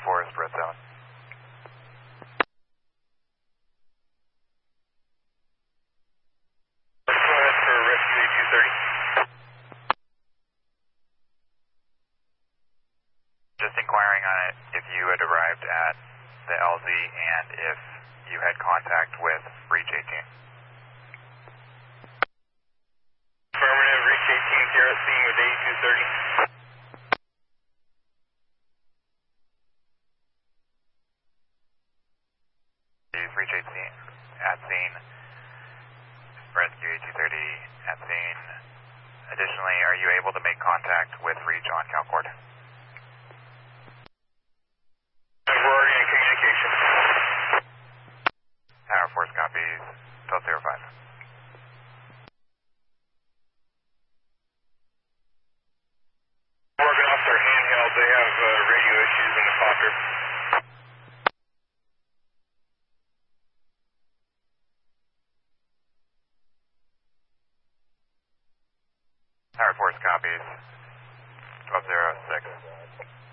Forest, Red 7. For Rescue 230. Just inquiring on it if you had arrived at the LZ and if you had contact with Breach 18. Affirmative, Reach 18 here at scene with 8230. Reach 18 at scene. Rescue 8230 at scene. Additionally, are you able to make contact with Reach on Calcord? We're already in communication. Tower Force copies, 1205. Working off their handheld, they have radio issues in the Fokker. Tower Force copies, 1206.